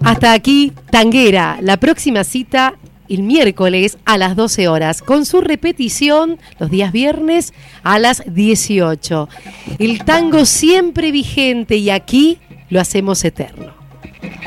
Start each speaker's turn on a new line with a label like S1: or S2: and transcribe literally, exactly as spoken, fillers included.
S1: Hasta aquí, Tanguera. La próxima cita el miércoles a las doce horas, con su repetición los días viernes a las dieciocho. El tango siempre vigente y aquí lo hacemos eterno.